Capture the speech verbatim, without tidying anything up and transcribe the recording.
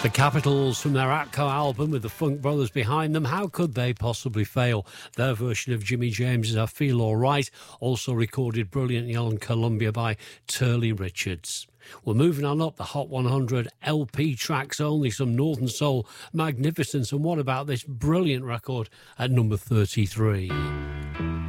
The Capitals from their Atco album with the Funk Brothers behind them. How could they possibly fail? Their version of Jimmy James's I Feel Alright, also recorded brilliantly on Columbia by Turley Richards. We're moving on up the Hot one hundred L P tracks only, some Northern Soul magnificence. And what about this brilliant record at number thirty-three?